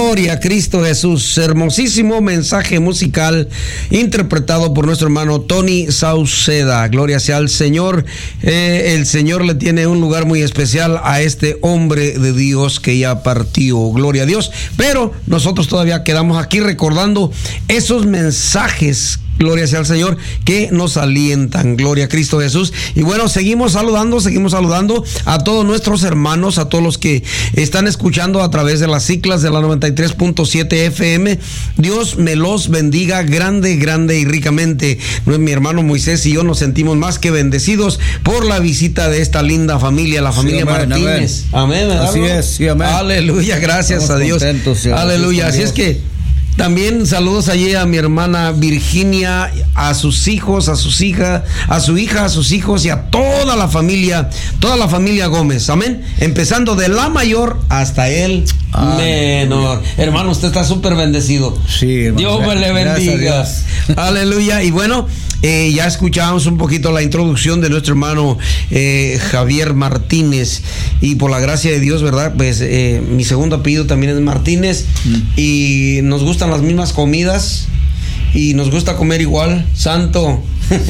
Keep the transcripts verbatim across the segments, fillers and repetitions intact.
Gloria a Cristo Jesús. Hermosísimo mensaje musical interpretado por nuestro hermano Tony Sauceda. Gloria sea al Señor. Eh, el Señor le tiene un lugar muy especial a este hombre de Dios que ya partió. Gloria a Dios. Pero nosotros todavía quedamos aquí recordando esos mensajes. Gloria sea al Señor, que nos alientan. Gloria a Cristo Jesús. Y bueno, seguimos saludando, seguimos saludando a todos nuestros hermanos, a todos los que están escuchando a través de las ciclas de la noventa y tres punto siete F M. Dios me los bendiga grande, grande y ricamente. Mi hermano Moisés y yo nos sentimos más que bendecidos por la visita de esta linda familia, la familia sí, amén, Martínez. Amén. Amén, así es, sí, amén. Aleluya, gracias Estamos a Dios. Contentos, sí, aleluya, así es que también saludos allí a mi hermana Virginia, a sus hijos, a sus hijas, a su hija, a sus hijos y a toda la familia, toda la familia Gómez. Amén. Empezando de la mayor hasta el ah, menor. Hermano, usted está súper bendecido. Sí, hermano. Dios me le bendiga. Aleluya. Y bueno, eh, ya escuchábamos un poquito la introducción de nuestro hermano eh, Javier Martínez. Y por la gracia de Dios, ¿verdad? Pues eh, mi segundo apellido también es Martínez. Mm. Y nos gustan las mismas comidas y nos gusta comer igual, santo.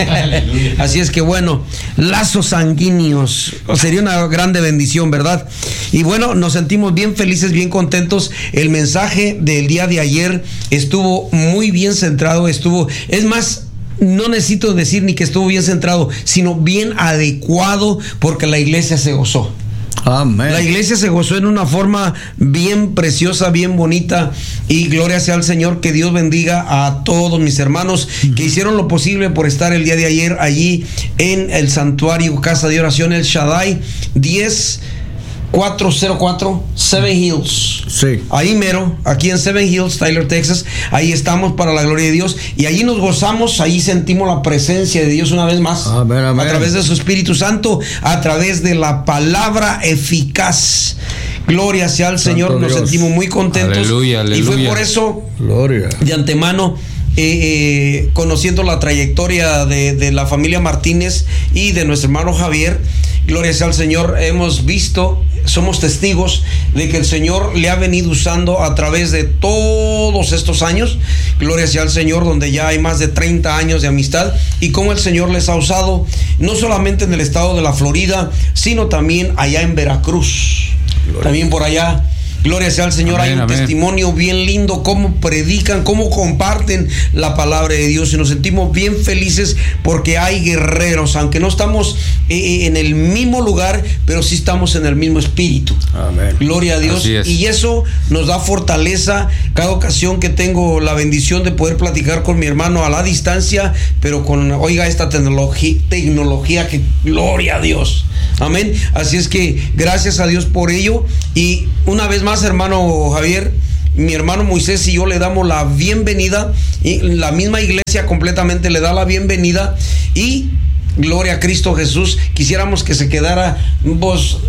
Así es que bueno, lazos sanguíneos, sería una grande bendición, ¿verdad? Y bueno, nos sentimos bien felices, bien contentos. El mensaje del día de ayer estuvo muy bien centrado, estuvo, es más, no necesito decir ni que estuvo bien centrado, sino bien adecuado, porque la iglesia se gozó. Amén. La iglesia se gozó en una forma bien preciosa, bien bonita, y gloria sea al Señor. Que Dios bendiga a todos mis hermanos uh-huh. que hicieron lo posible por estar el día de ayer allí en el santuario Casa de Oración El Shaddai diez cuatrocientos cuatro Seven Hills. Sí. Ahí mero, aquí en Seven Hills, Tyler, Texas. Ahí estamos para la gloria de Dios. Y allí nos gozamos, ahí sentimos la presencia de Dios una vez más. Amén, amén. A través de su Espíritu Santo, a través de la palabra eficaz. Gloria sea al Señor. Santo nos Dios. Sentimos muy contentos. Aleluya, aleluya. Y fue por eso, gloria. De antemano, Eh, eh, conociendo la trayectoria de, de la familia Martínez y de nuestro hermano Javier, gloria sea al Señor, hemos visto, somos testigos de que el Señor le ha venido usando a través de todos estos años. Gloria sea al Señor, donde ya hay más de treinta años de amistad, y cómo el Señor les ha usado no solamente en el estado de la Florida, sino también allá en Veracruz. Gloria. También por allá. Gloria sea al Señor. Amén, hay un amén. Testimonio bien lindo, cómo predican, cómo comparten la palabra de Dios, y nos sentimos bien felices porque hay guerreros, aunque no estamos eh, en el mismo lugar, pero sí estamos en el mismo espíritu. Amén. Gloria a Dios. Y eso nos da fortaleza cada ocasión que tengo la bendición de poder platicar con mi hermano a la distancia, pero con, oiga, esta tecnología, tecnología que, gloria a Dios. Amén. Así es que gracias a Dios por ello. Y una vez más, hermano Javier, mi hermano Moisés y yo le damos la bienvenida, y la misma iglesia completamente le da la bienvenida, y gloria a Cristo Jesús. Quisiéramos que se quedara pues,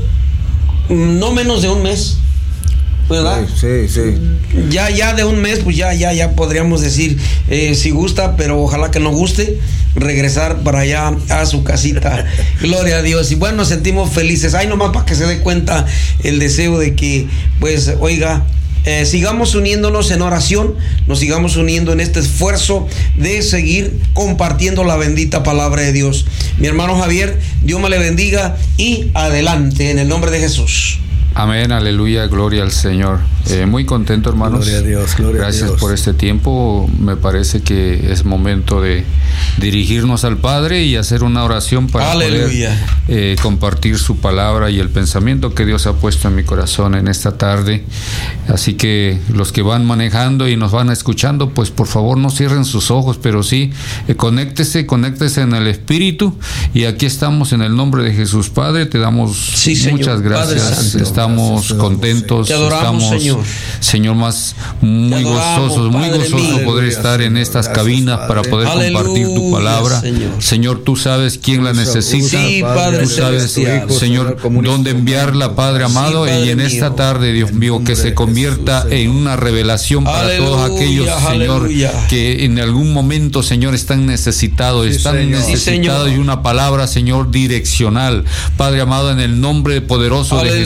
no menos de un mes, ¿verdad? Sí, sí, sí. Ya, ya de un mes, pues ya, ya, ya podríamos decir, eh, si gusta, pero ojalá que no guste, regresar para allá a su casita. Gloria a Dios. Y bueno, nos sentimos felices. Ahí nomás para que se dé cuenta el deseo de que, pues, oiga, eh, sigamos uniéndonos en oración, nos sigamos uniendo en este esfuerzo de seguir compartiendo la bendita palabra de Dios. Mi hermano Javier, Dios me le bendiga y adelante en el nombre de Jesús. Amén, aleluya, gloria al Señor. Eh, muy contento, hermanos. Gloria a Dios, gloria Gracias a Dios. por este tiempo. Me parece que es momento de dirigirnos al Padre y hacer una oración para aleluya. poder eh, compartir su palabra y el pensamiento que Dios ha puesto en mi corazón en esta tarde. Así que los que van manejando y nos van escuchando, pues por favor no cierren sus ojos, pero sí, eh, conéctese, conéctese en el Espíritu. Y aquí estamos en el nombre de Jesús. Padre, te damos sí, muchas Señor. gracias. Estamos contentos, te adoramos, estamos, Señor. Señor, más muy adoramos, gozosos, muy Padre gozosos mío. poder estar en estas gracias, cabinas Padre. para poder Aleluya, compartir tu palabra. Señor. Señor, tú sabes quién la necesita. Sí, Padre, tú sabes, Hijo, Señor, dónde enviarla, Padre amado. Sí, Padre y en esta tarde, Dios mío, que se convierta Jesús, en una revelación para Aleluya, todos aquellos, Aleluya. Señor, que en algún momento, Señor, están necesitados, sí, están Señor. necesitados sí, de una palabra, Señor, direccional. Padre amado, en el nombre poderoso Aleluya. de Jesucristo.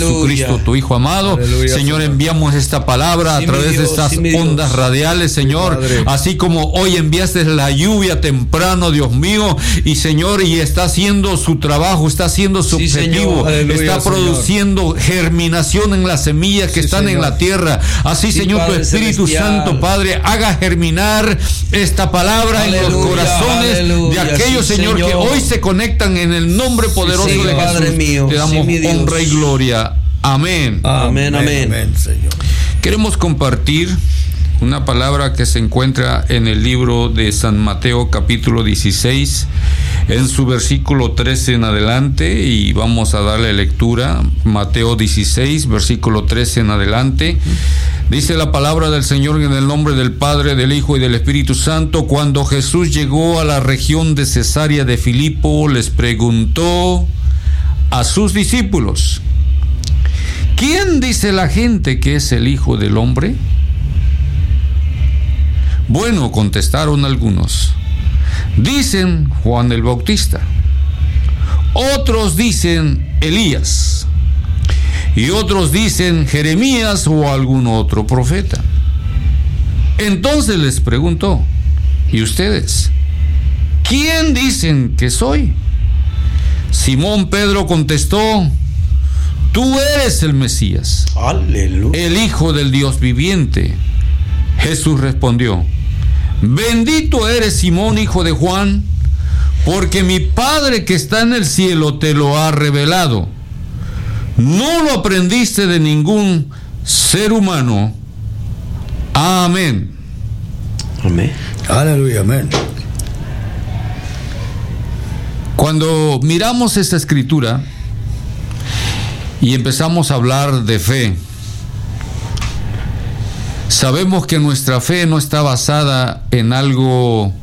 Jesucristo, tu Hijo amado. Aleluya, Señor, Señor, enviamos esta palabra sí, a través Dios, de estas sí, ondas Dios. radiales, Señor, sí, así como hoy enviaste la lluvia temprano, Dios mío, y Señor, y está haciendo su trabajo, está haciendo su sí, objetivo, Aleluya, está produciendo Señor. germinación en las semillas que sí, están Señor. en la tierra. Así, sí, Señor, Padre tu Espíritu celestial. Santo, Padre, haga germinar esta palabra Aleluya, en los corazones Aleluya, de aquellos, sí, Señor, Señor, que hoy se conectan en el nombre poderoso sí, de Jesús. Padre mío, te damos sí, honra y gloria. Amén. Amén, amén. amén Señor. Queremos compartir una palabra que se encuentra en el libro de San Mateo capítulo dieciséis, en su versículo trece en adelante, y vamos a darle lectura. Mateo dieciséis, versículo trece en adelante. Dice la palabra del Señor en el nombre del Padre, del Hijo y del Espíritu Santo. Cuando Jesús llegó a la región de Cesarea de Filipo, les preguntó a sus discípulos: ¿quién dice la gente que es el Hijo del Hombre? Bueno, contestaron algunos. Dicen Juan el Bautista, otros dicen Elías, y otros dicen Jeremías o algún otro profeta. Entonces les preguntó: ¿y ustedes? ¿Quién dicen que soy? Simón Pedro contestó: tú eres el Mesías, Aleluya, el Hijo del Dios viviente. Jesús respondió: bendito eres, Simón, hijo de Juan, porque mi Padre que está en el cielo te lo ha revelado. No lo aprendiste de ningún ser humano. Amén. Amén. Aleluya, amén. Cuando miramos esta escritura y empezamos a hablar de fe, sabemos que nuestra fe no está basada en algo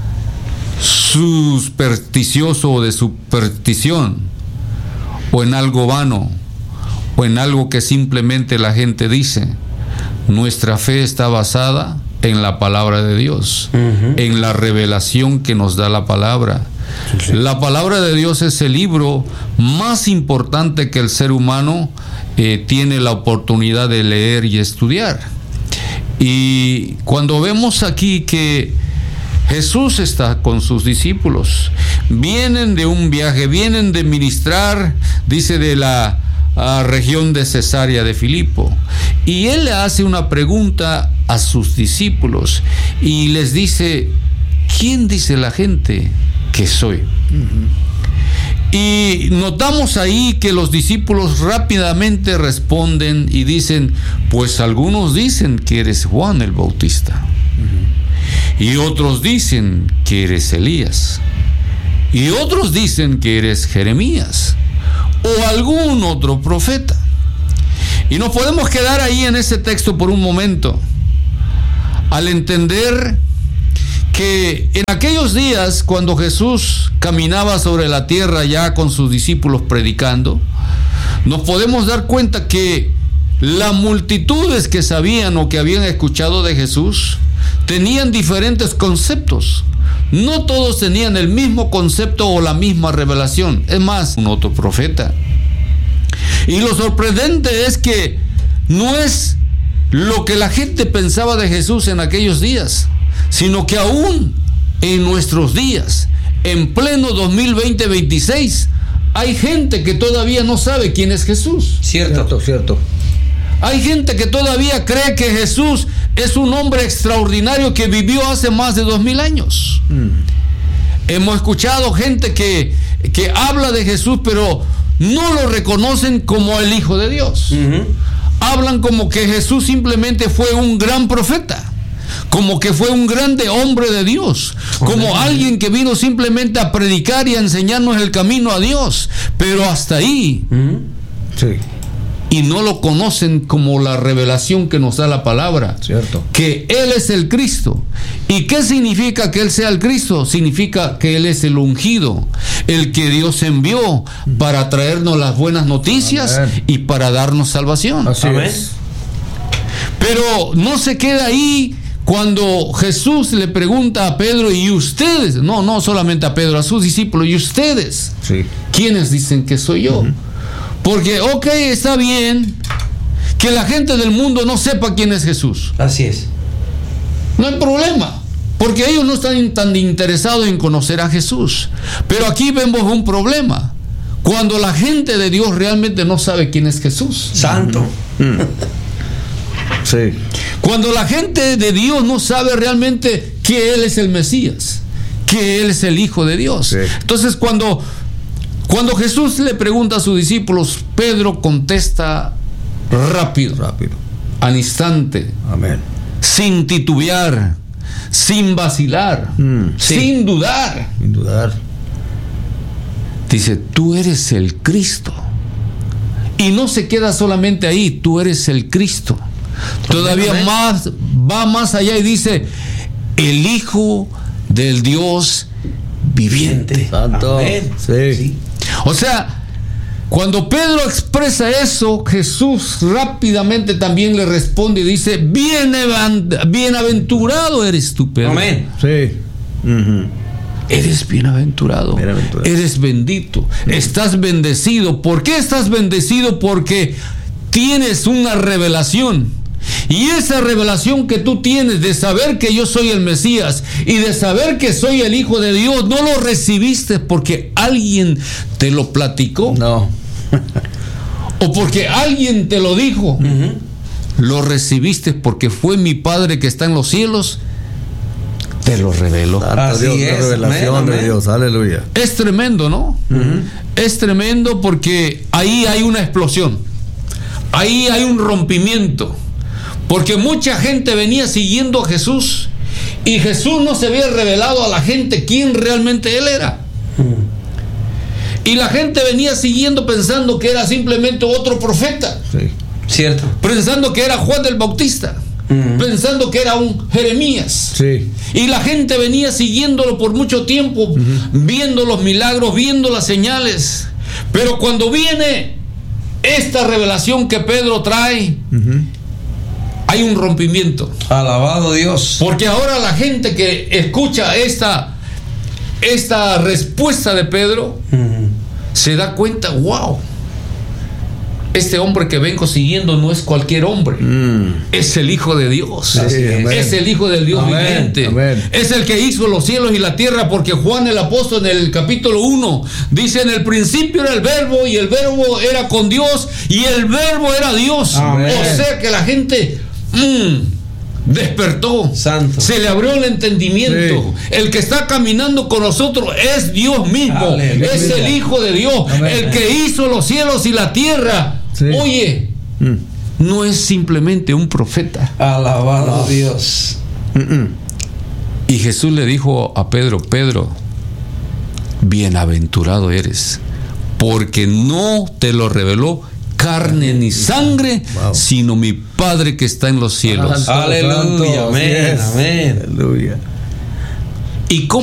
supersticioso o de superstición, o en algo vano, o en algo que simplemente la gente dice. Nuestra fe está basada en la palabra de Dios, uh-huh. en la revelación que nos da la palabra. Sí, sí. La palabra de Dios es el libro más importante que el ser humano eh, tiene la oportunidad de leer y estudiar. Y cuando vemos aquí que Jesús está con sus discípulos, vienen de un viaje, vienen de ministrar, dice, de la uh, región de Cesarea de Filipo, y él le hace una pregunta a sus discípulos y les dice: ¿quién dice la gente que soy? Uh-huh. Y notamos ahí que los discípulos rápidamente responden y dicen: pues algunos dicen que eres Juan el Bautista, uh-huh. y otros dicen que eres Elías, y otros dicen que eres Jeremías o algún otro profeta. Y nos podemos quedar ahí en ese texto por un momento, al entender que en aquellos días, cuando Jesús caminaba sobre la tierra ya con sus discípulos predicando, nos podemos dar cuenta que las multitudes que sabían o que habían escuchado de Jesús tenían diferentes conceptos. No todos tenían el mismo concepto o la misma revelación. Es más, un otro profeta. Y lo sorprendente es que no es lo que la gente pensaba de Jesús en aquellos días, sino que aún en nuestros días, en pleno dos mil veinte veintiséis, hay gente que todavía no sabe quién es Jesús. Cierto, cierto, cierto. Hay gente que todavía cree que Jesús es un hombre extraordinario que vivió hace más de dos mil años. Mm. Hemos escuchado gente que, que habla de Jesús, pero no lo reconocen como el Hijo de Dios. Uh-huh. Hablan como que Jesús simplemente fue un gran profeta, como que fue un grande hombre de Dios, como uh-huh. alguien que vino simplemente a predicar y a enseñarnos el camino a Dios, pero hasta ahí. Uh-huh. Sí. Y no lo conocen como la revelación que nos da la palabra. Cierto. Que Él es el Cristo. ¿Y qué significa que Él sea el Cristo? Significa que Él es el ungido, el que Dios envió para traernos las buenas noticias. Amén. Y para darnos salvación. Así Amén. Es. Pero no se queda ahí cuando Jesús le pregunta a Pedro: ¿y ustedes? No, no solamente a Pedro, a sus discípulos: ¿y ustedes? Sí. ¿Quiénes dicen que soy yo? Uh-huh. Porque, ok, está bien que la gente del mundo no sepa quién es Jesús. Así es. No hay problema, porque ellos no están tan interesados en conocer a Jesús. Pero aquí vemos un problema. Cuando la gente de Dios realmente no sabe quién es Jesús. Santo. Mm. Sí. Cuando la gente de Dios no sabe realmente que Él es el Mesías, que Él es el Hijo de Dios. Sí. Entonces cuando, cuando Jesús le pregunta a sus discípulos, Pedro contesta rápido, Rápido. al instante, Amén. sin titubear, sin vacilar, Mm, sí. sin dudar. Sin dudar. Dice, tú eres el Cristo. Y no se queda solamente ahí, tú eres el Cristo. Todavía Amén. más, va más allá y dice, el Hijo del Dios viviente. Santo. Amén. Sí. Sí. O sea, cuando Pedro expresa eso, Jesús rápidamente también le responde y dice, "Bienaven- bienaventurado eres tú, Pedro. Amén. Sí. Ujú. Eres bienaventurado, Bienaventurado. eres bendito, estás bendecido. ¿Por qué estás bendecido? Porque tienes una revelación. Y esa revelación que tú tienes de saber que yo soy el Mesías y de saber que soy el Hijo de Dios, no lo recibiste porque alguien te lo platicó No. o porque alguien te lo dijo. Ujú. Lo recibiste porque fue mi Padre que está en los cielos, te lo reveló. Santo Así Dios, la es. revelación Amén, de amén. Dios. Aleluya. Es tremendo, ¿no? Ujú. Es tremendo porque ahí hay una explosión, ahí hay un rompimiento, porque mucha gente venía siguiendo a Jesús y Jesús no se había revelado a la gente quién realmente Él era. Y la gente venía siguiendo pensando que era simplemente otro profeta, Sí. Cierto. pensando que era Juan el Bautista, Ujú. pensando que era un Jeremías. Sí. Y la gente venía siguiéndolo por mucho tiempo, viendo los milagros, viendo las señales. Pero cuando viene esta revelación que Pedro trae, Ujú. hay un rompimiento. Alabado Dios. Porque ahora la gente que escucha esta, esta respuesta de Pedro, Ujú. se da cuenta, wow, este hombre que vengo siguiendo no es cualquier hombre. Mm. Es el Hijo de Dios. Así es. Es el Hijo del Dios Amén, viviente. amén. Es el que hizo los cielos y la tierra, porque Juan el apóstol en el capítulo uno dice, en el principio era el verbo y el verbo era con Dios y el verbo era Dios. Amén. O sea que la gente mm, despertó. Santo. Se le abrió el entendimiento. Sí. El que está caminando con nosotros es Dios mismo. Aleluya. Es el Hijo de Dios. Amén. El que hizo los cielos y la tierra. Sí. Oye, Mm. no es simplemente un profeta. Alabado Dios. Mm-mm. Y Jesús le dijo a Pedro, Pedro, bienaventurado eres, porque no te lo reveló carne ni sangre, Wow. sino mi Padre que está en los cielos. Santo, Aleluya. santo, así Amén, es. amén. Aleluya. ¿Y cómo